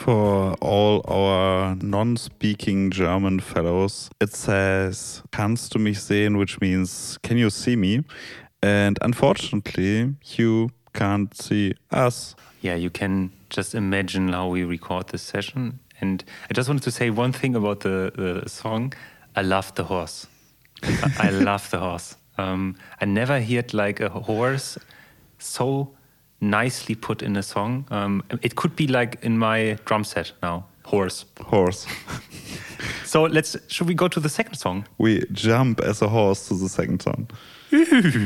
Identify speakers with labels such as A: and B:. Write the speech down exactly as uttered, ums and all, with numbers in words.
A: For all our non-speaking German fellows, it says "Kannst du mich sehen?", which means "Can you see me?" And unfortunately, you can't see us.
B: Yeah, you can just imagine how we record this session. And I just wanted to say one thing about the, the song. I love the horse. I love the horse. Um, I never heard like a horse so nicely put in a song. Um, it could be like in my drum set now. Horse.
A: Horse.
B: So let's. Should we go to the second song?
A: We jump as a horse to the second song.